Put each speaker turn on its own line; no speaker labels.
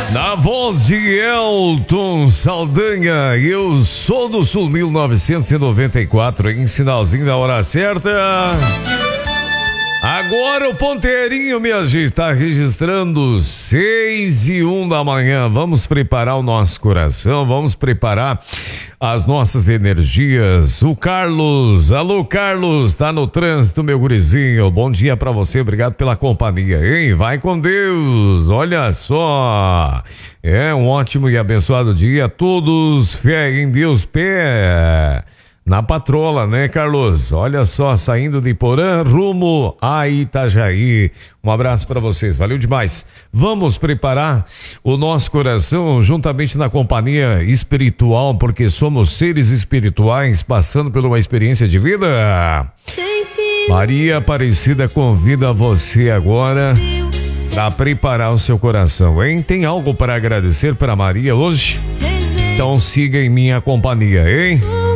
Na voz de Elton Saldanha, eu sou do Sul 1994, em sinalzinho da hora certa. Agora o ponteirinho, minha gente, está registrando 6:01 da manhã. Vamos preparar o nosso coração, vamos preparar as nossas energias. O Carlos, alô Carlos, tá no trânsito, meu gurizinho. Bom dia pra você, obrigado pela companhia, hein? Vai com Deus, olha só. É um ótimo e abençoado dia a todos. Fé em Deus, pé na patrola, né, Carlos? Olha só, saindo de Porã, rumo a Itajaí. Um abraço para vocês, valeu demais. Vamos preparar o nosso coração juntamente na companhia espiritual, porque somos seres espirituais passando por uma experiência de vida. Maria Aparecida convida você agora para preparar o seu coração, hein? Tem algo para agradecer para Maria hoje? Então siga em minha companhia, hein?